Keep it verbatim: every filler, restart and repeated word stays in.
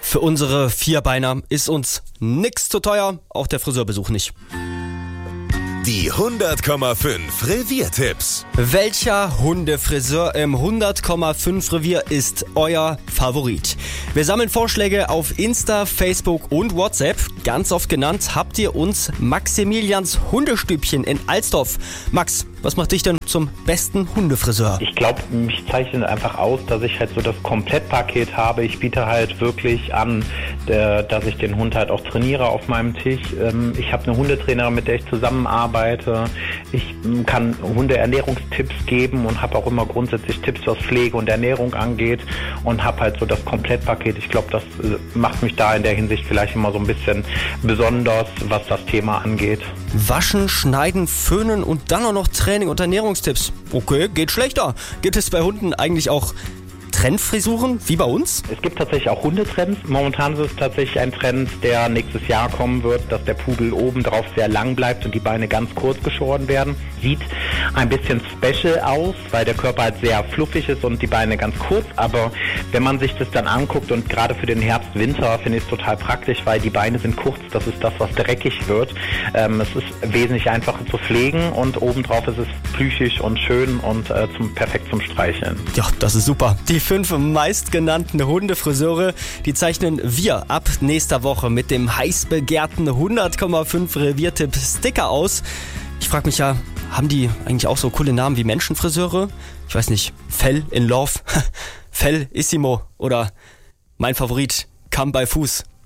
Für unsere Vierbeiner ist uns nix zu teuer, auch der Friseurbesuch nicht. Die hundert Komma fünf Reviertipps. Welcher Hundefriseur im hundert Komma fünf Revier ist euer Favorit? Wir sammeln Vorschläge auf Insta, Facebook und WhatsApp. Ganz oft genannt habt ihr uns Maximilians Hundestübchen in Alsdorf. Max, was macht dich denn zum besten Hundefriseur? Ich glaube, mich zeichnet einfach aus, dass ich halt so das Komplettpaket habe. Ich biete halt wirklich an, der, dass ich den Hund halt auch trainiere auf meinem Tisch. Ähm, ich habe eine Hundetrainerin, mit der ich zusammenarbeite. Ich ähm, kann Hundeernährungstipps geben und habe auch immer grundsätzlich Tipps, was Pflege und Ernährung angeht und habe halt so das Komplettpaket. Ich glaube, das äh, macht mich da in der Hinsicht vielleicht immer so ein bisschen besonders, was das Thema angeht. Waschen, schneiden, föhnen und dann auch noch Training und Ernährungstipps. Okay, geht schlechter. Gibt es bei Hunden eigentlich auch Trendfrisuren, wie bei uns? Es gibt tatsächlich auch Hundetrends. Momentan ist es tatsächlich ein Trend, der nächstes Jahr kommen wird, dass der Pudel oben drauf sehr lang bleibt und die Beine ganz kurz geschoren werden. Sieht ein bisschen special aus, weil der Körper halt sehr fluffig ist und die Beine ganz kurz. Aber wenn man sich das dann anguckt und gerade für den Herbst, Winter finde ich es total praktisch, weil die Beine sind kurz. Das ist das, was dreckig wird. Ähm, es ist wesentlich einfacher zu pflegen und obendrauf ist es plüschig und schön und äh, zum, perfekt zum Streicheln. Ja, das ist super. Die fünf meistgenannten Hundefriseure, die zeichnen wir ab nächster Woche mit dem heiß begehrten hundert Komma fünf Reviertipp Sticker aus. Ich frage mich ja, haben die eigentlich auch so coole Namen wie Menschenfriseure? Ich weiß nicht, Fell in Love, Fellissimo oder mein Favorit, Kamm bei Fuß.